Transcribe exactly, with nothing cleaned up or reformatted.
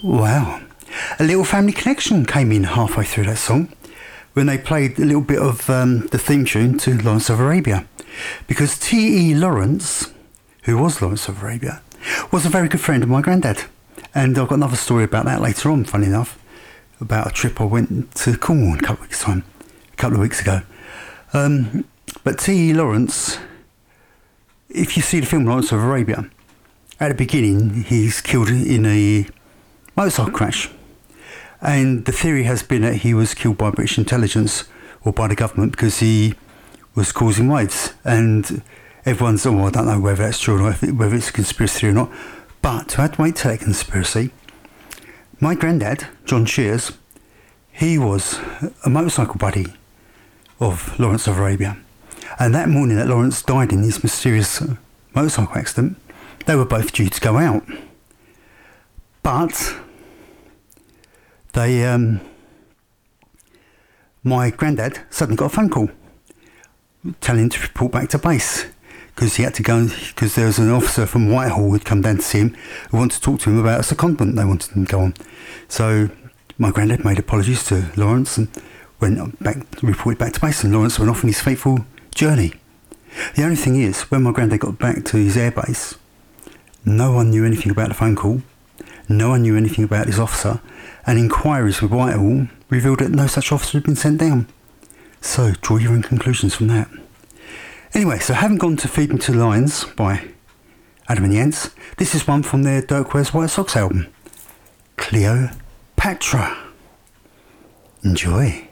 Wow. A little family connection came in halfway through that song when they played a little bit of um, the theme tune to Lawrence of Arabia. Because T E Lawrence, who was Lawrence of Arabia, was a very good friend of my granddad. And I've got another story about that later on, funny enough, about a trip I went to Cornwall a couple of weeks time, a couple of weeks ago. Um, but T E Lawrence, if you see the film Lawrence of Arabia, at the beginning he's killed in a motorcycle crash. And the theory has been that he was killed by British intelligence or by the government because he was causing waves. And everyone's, oh, I don't know whether that's true or not, whether it's a conspiracy theory or not. But to add weight to that conspiracy, my granddad, John Shears, he was a motorcycle buddy of Lawrence of Arabia. And that morning that Lawrence died in his mysterious motorcycle accident, they were both due to go out. But they, um, my granddad suddenly got a phone call telling him to report back to base because he had to go, because there was an officer from Whitehall who had come down to see him who wanted to talk to him about a secondment they wanted him to go on. So my granddad made apologies to Lawrence and went back, reported back to base, and Lawrence went off on his fateful journey. The only thing is, when my granddad got back to his airbase, no one knew anything about the phone call, no one knew anything about this officer, and inquiries with Whitehall revealed that no such officer had been sent down. So, draw your own conclusions from that. Anyway, so having gone to Feed Me to the Lions by Adam and Jens, this is one from their Dirk Wears White Socks album, Cleopatra. Enjoy.